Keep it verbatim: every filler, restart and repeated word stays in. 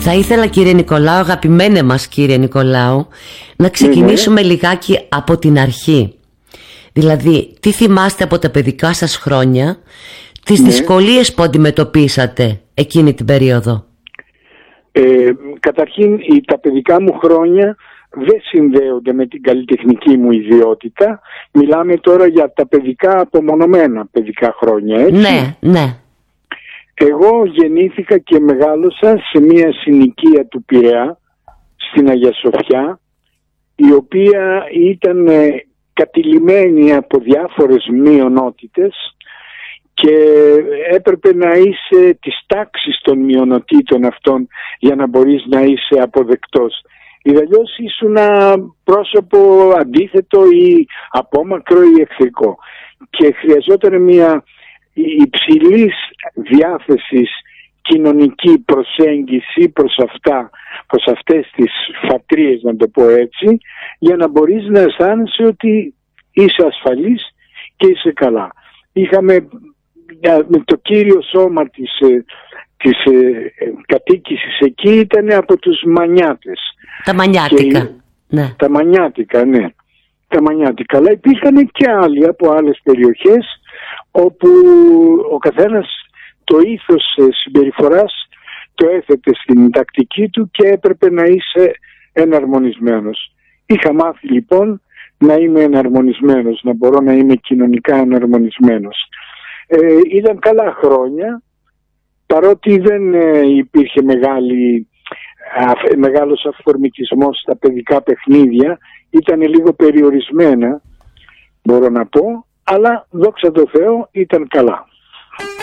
Θα ήθελα, κύριε Νικολάου, αγαπημένε μας κύριε Νικολάου, να ξεκινήσουμε ναι, ναι. λιγάκι από την αρχή. Δηλαδή, τι θυμάστε από τα παιδικά σας χρόνια, τις ναι. δυσκολίες που αντιμετωπίσατε εκείνη την περίοδο? Ε, καταρχήν, τα παιδικά μου χρόνια δεν συνδέονται με την καλλιτεχνική μου ιδιότητα. Μιλάμε τώρα για τα παιδικά απομονωμένα παιδικά χρόνια, έτσι. Ναι, ναι. Εγώ γεννήθηκα και μεγάλωσα σε μια συνοικία του Πειραιά, στην Αγία Σοφιά, η οποία ήταν κατηλημένη από διάφορες μειονότητες και έπρεπε να είσαι της τάξης των μειονοτήτων αυτών για να μπορείς να είσαι αποδεκτός. Ιδαλλιώς ήσουν πρόσωπο αντίθετο ή απόμακρο ή εχθρικό. Και χρειαζόταν μια υψηλής διάθεσης κοινωνική προσέγγιση προς αυτά, προς αυτές τις φατρίες, να το πω έτσι, για να μπορείς να αισθάνεσαι ότι είσαι ασφαλής και είσαι καλά. Είχαμε το κύριο σώμα της, της κατοίκησης εκεί ήταν από τους Μανιάτες. Τα Μανιάτικα. Και, ναι. Τα Μανιάτικα, ναι. Τα Μανιάτικα. Αλλά υπήρχαν και άλλοι από άλλες περιοχές όπου ο καθένας το ήθος συμπεριφοράς το έθετε στην τακτική του και έπρεπε να είσαι εναρμονισμένος. Είχα μάθει λοιπόν να είμαι εναρμονισμένος, να μπορώ να είμαι κοινωνικά εναρμονισμένος. Ε, ήταν καλά χρόνια, παρότι δεν ε, υπήρχε μεγάλη, α, μεγάλος αφορμητισμός στα παιδικά παιχνίδια, ήταν λίγο περιορισμένα, μπορώ να πω, αλλά δόξα τω Θεώ ήταν καλά.